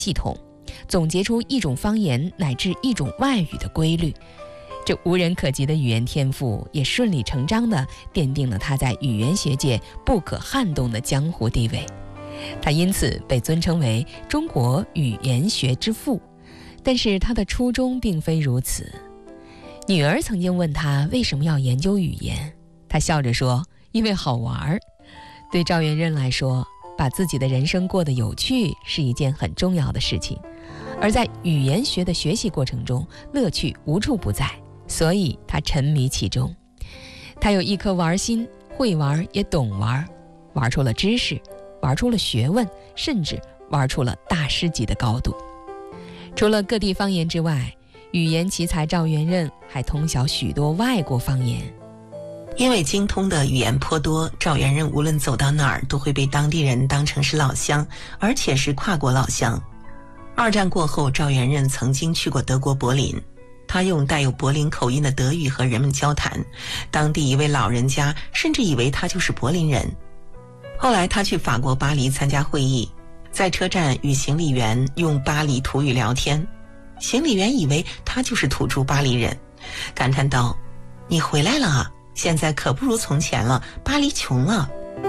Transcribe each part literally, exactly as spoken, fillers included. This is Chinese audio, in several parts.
系统，总结出一种方言乃至一种外语的规律。这无人可及的语言天赋也顺理成章地奠定了他在语言学界不可撼动的江湖地位。他因此被尊称为中国语言学之父。但是他的初衷并非如此。女儿曾经问他为什么要研究语言，他笑着说，因为好玩。对赵元任来说，把自己的人生过得有趣是一件很重要的事情，而在语言学的学习过程中，乐趣无处不在，所以他沉迷其中。他有一颗玩心，会玩也懂玩，玩出了知识，玩出了学问，甚至玩出了大师级的高度。除了各地方言之外，语言奇才赵元任还通晓许多外国方言。 因为精通的语言颇多，赵元任无论走到哪儿都会被当地人当成是老乡，而且是跨国老乡。二战过后，赵元任曾经去过德国柏林，他用带有柏林口音的德语和人们交谈，当地一位老人家甚至以为他就是柏林人。后来他去法国巴黎参加会议，在车站与行李员用巴黎土语聊天，行李员以为他就是土著巴黎人，感叹道，你回来了啊，现在可不如从前了，巴黎穷了。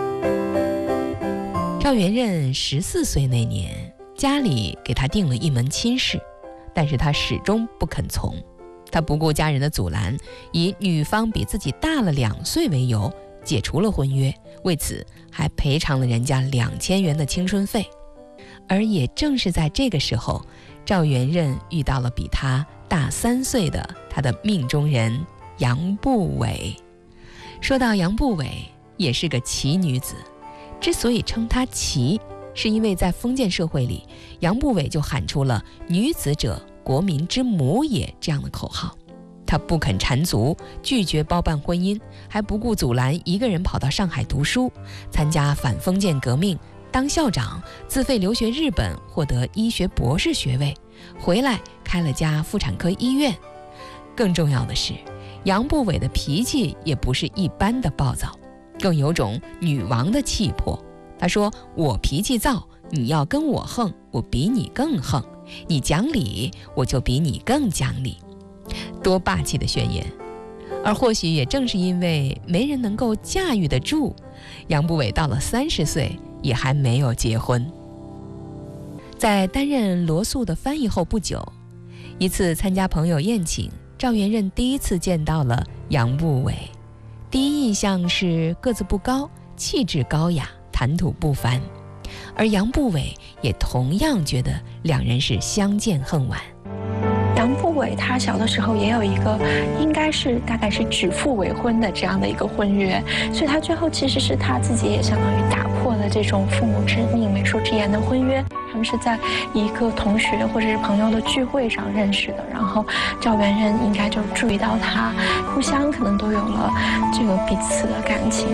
赵元任十四岁那年，家里给他定了一门亲事，但是他始终不肯从。他不顾家人的阻拦，以女方比自己大了两岁为由，解除了婚约，为此还赔偿了人家两千元的青春费。而也正是在这个时候，赵元任遇到了比他大三岁的他的命中人杨步伟。说到杨步伟，也是个奇女子。之所以称她奇，是因为在封建社会里，杨步伟就喊出了女子者国民之母也这样的口号。她不肯缠足，拒绝包办婚姻，还不顾阻拦，一个人跑到上海读书，参加反封建革命，当校长，自费留学日本，获得医学博士学位，回来开了家妇产科医院。更重要的是，杨步伟的脾气也不是一般的暴躁，更有种女王的气魄。他说，我脾气躁，你要跟我横，我比你更横，你讲理，我就比你更讲理。多霸气的宣言。而或许也正是因为没人能够驾驭得住，杨步伟到了三十岁也还没有结婚。在担任罗素的翻译后不久，一次参加朋友宴请，赵元任第一次见到了杨步伟。第一印象是个子不高，气质高雅，谈吐不凡。而杨步伟也同样觉得两人是相见恨晚。 杨步伟他小的时候也有一个应该是大概是指腹为婚的这样的一个婚约，所以他最后其实是他自己也相当于打破了这种父母之命媒妁之言的婚约。他们是在一个同学或者是朋友的聚会上认识的，然后赵元任应该就注意到他，互相可能都有了这个彼此的感情。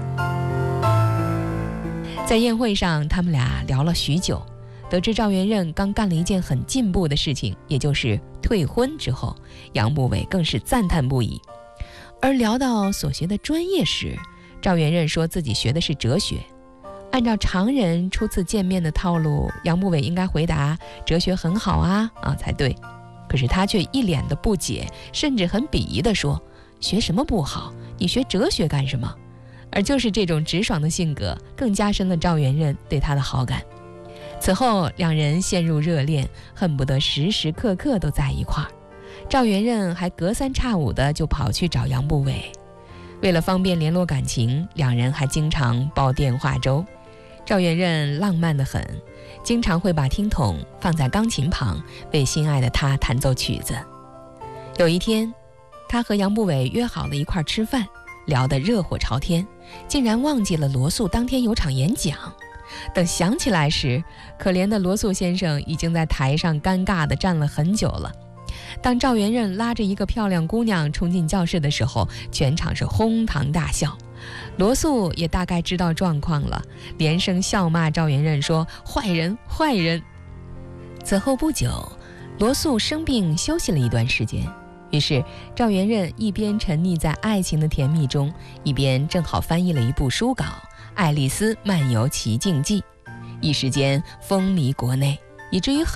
在宴会上，他们俩聊了许久，得知赵元任刚干了一件很进步的事情，也就是退婚之后，杨步伟更是赞叹不已。而聊到所学的专业时，赵元任说自己学的是哲学。按照常人初次见面的套路，杨步伟应该回答哲学很好啊啊才对。可是他却一脸的不解，甚至很鄙夷地说，学什么不好，你学哲学干什么？而就是这种直爽的性格，更加深了赵元任对他的好感。此后两人陷入热恋，恨不得时时刻刻都在一块儿。赵元任还隔三差五的就跑去找杨步伟，为了方便联络感情，两人还经常煲电话粥。赵元任浪漫得很，经常会把听筒放在钢琴旁，为心爱的他弹奏曲子。有一天，他和杨步伟约好了一块吃饭，聊得热火朝天，竟然忘记了罗素当天有场演讲。等想起来时，可怜的罗素先生已经在台上尴尬地站了很久了。当赵元任拉着一个漂亮姑娘冲进教室的时候，全场是哄堂大笑。罗素也大概知道状况了，连声笑骂赵元任说，坏人坏人。此后不久，罗素生病休息了一段时间，于是赵元任一边沉溺在爱情的甜蜜中，一边正好翻译了一部书稿《爱丽丝漫游奇境记》，一时间风靡国内，以至于很